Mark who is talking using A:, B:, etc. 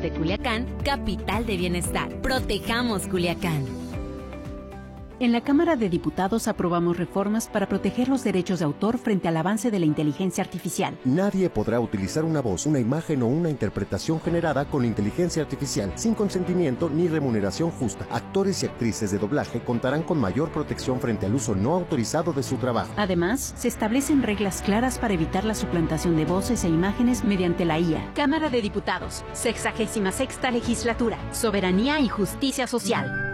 A: de Culiacán, capital de bienestar. Protejamos Culiacán.
B: En la Cámara de Diputados aprobamos reformas para proteger los derechos de autor frente al avance de la inteligencia artificial.
C: Nadie podrá utilizar una voz, una imagen o una interpretación generada con inteligencia artificial sin consentimiento ni remuneración justa. Actores y actrices de doblaje contarán con mayor protección frente al uso no autorizado de su trabajo.
B: Además, se establecen reglas claras para evitar la suplantación de voces e imágenes mediante la IA.
D: Cámara de Diputados, 66ª Legislatura, Soberanía y Justicia Social.